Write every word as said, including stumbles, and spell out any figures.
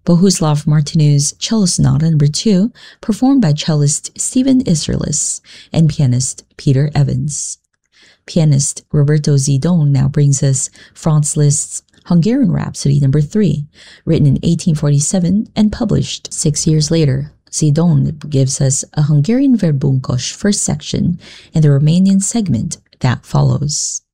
Bohuslav Martinu's Cello Sonata Number two, performed by cellist Stephen Isserlis and pianist Peter Evans. Pianist Roberto Zidone now brings us Franz Liszt's Hungarian Rhapsody Number three, written in eighteen forty-seven and published six years later. Zidone gives us a Hungarian Verbunkos first section and the Romanian segment that follows.